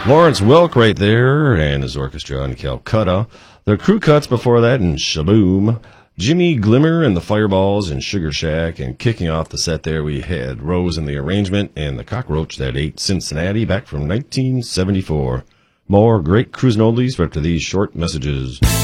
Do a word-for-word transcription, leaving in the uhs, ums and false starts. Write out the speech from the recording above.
Lawrence Welk right there and his orchestra in Calcutta. The Crew Cuts before that in Shaboom. Jimmy Glimmer and the Fireballs in Sugar Shack. And kicking off the set there, we had Rose and the Arrangement and the Cockroach that ate Cincinnati back from nineteen seventy-four. More great cruising oldies after these short messages.